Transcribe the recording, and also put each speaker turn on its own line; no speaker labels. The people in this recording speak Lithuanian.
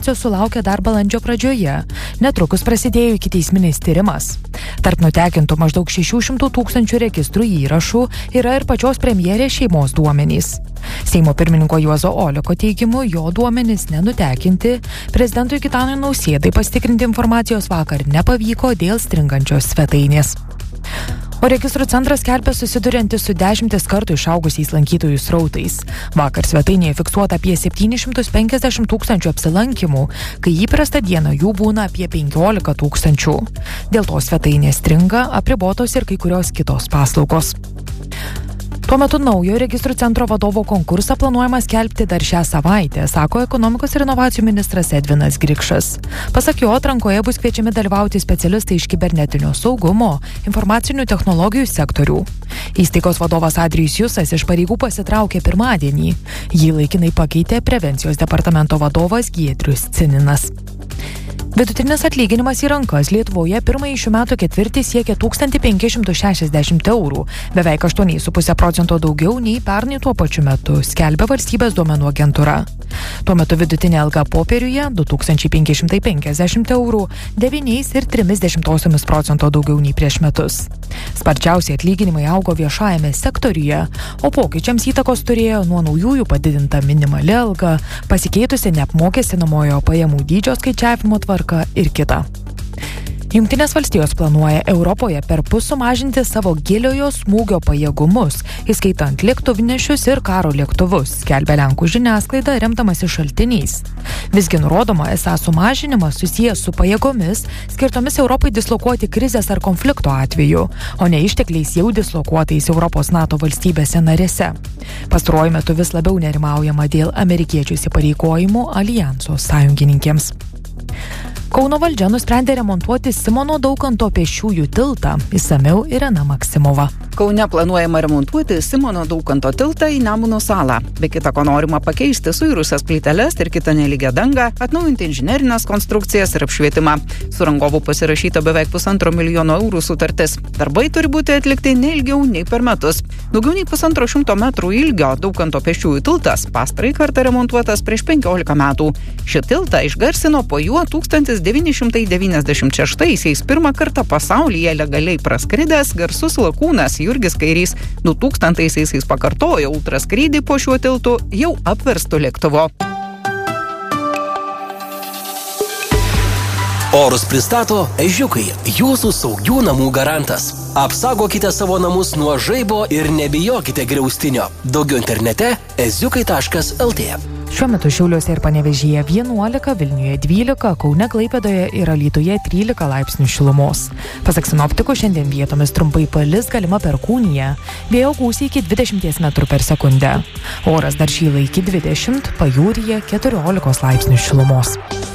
sulaukė dar balandžio pradžioje, netrukus prasidėjo ikiteisminis tyrimas. Tarp nutekintų maždaug 600 000 registrų įrašų yra ir pačios premjerės šeimos duomenys. Seimo pirmininko Juozo Oleko teigimu, jo duomenys nenutekinti, prezidentui Gitanui Nausėdai pasitikrinti informacijos vakar nepavyko dėl stringančios svetainės. O registrų centras skelbia susiduriantis su 10 kartų išaugusiais lankytojų srautais. Vakar svetainėje fiksuota apie 750 000 apsilankymų, kai įprastą dieną jų būna apie 15 000. Dėl to svetainė stringa, apribotos ir kai kurios kitos paslaugos. Tuo metu naujo registrų centro vadovo konkursą planuojama skelbti dar šią savaitę, sako ekonomikos ir inovacijų ministras Edvinas Grikšas. Pasak jo, atrankoje bus kviečiami dalyvauti specialistai iš kibernetinio saugumo, informacinių technologijų sektorių. Įstaigos vadovas Adrijus Jusas iš pareigų pasitraukė pirmadienį. Jį laikinai pakeitė prevencijos departamento vadovas Giedrius Cininas. Vidutinis atlyginimas į rankas Lietuvoje pirmąjį šių metų ketvirtį siekia 1560 eurų, beveik 8,5% daugiau nei pernai tuo pačiu metu, skelbia valstybės duomenų agentūra. Tuo metu vidutinė alga popieriuje 2550 eurų, 9,3% daugiau nei prieš metus. Sparčiausiai atlyginimai augo viešajame sektoriuje, o pokyčiams įtakos turėjo nuo naujųjų padidinta minimali alga, pasikeitusi neapmokestinamojo pajamų dydžio skaičiavimo tvarka ir kita. Jungtinės valstijos planuoja Europoje perpus sumažinti savo giliojo smūgio pajėgumus, įskaitant lėktuvnešius ir karo lėktuvus, skelbia Lenkų žiniasklaida remdamasi šaltiniais. Visgi nurodoma, esą sumažinimas susijęs su pajėgomis, skirtomis Europai dislokuoti krizės ar konflikto atveju, o ne ištekliais jau dislokuotais Europos NATO valstybėse narėse. Pastaruoju metu vis labiau nerimaujama dėl amerikiečių įsipareigojimų aljanso sąjungininkėms. Kauno valdžia nusprendė remontuoti Simono Daukanto pėsčiųjų tiltą. Išsamiau Irena Maksimova.
Kaune planuojama remontuoti Simono Daukanto tiltą į Nemuno salą. Be kita ko norima pakeisti suirusias plyteles ir kitą nelygią dangą, atnaujinti inžinerinės konstrukcijas ir apšvietimą. Su rangovu pasirašyta beveik 1,5 milijono eurų sutartis. Darbai turi būti atlikti ne ilgiau nei per metus. Daugiau nei 150 metrų ilgio Daukanto pėsčiųjų tiltas pastarąjį kartą remontuotas prieš 15 metų. Šį tiltą išgarsino po juo 1996-aisiais pirmą kartą pasaulyje legaliai praskridęs garsus lakūnas Jurgis Kairys. 2000-aisiais pakartojo ultraskrydį po šiuo tiltu jau apverstu lėktuvu.
Orus pristato Ežiukai, jūsų saugių namų garantas. Apsaugokite savo namus nuo žaibo ir nebijokite griaustinio. Daugiau internete eziukai.lt.
Šiuo metu Šiauliuose ir Panevėžyje 11, Vilniuje 12, Kaune, Klaipėdoje ir Alytuje 13 laipsnių šilumos. Pasak sinoptikų, šiandien vietomis trumpai palis, galima perkūnija. Vėjo gūsiai iki 20 metrų per sekundę. Oras dar šyla iki 20, pajūryje 14 laipsnių šilumos.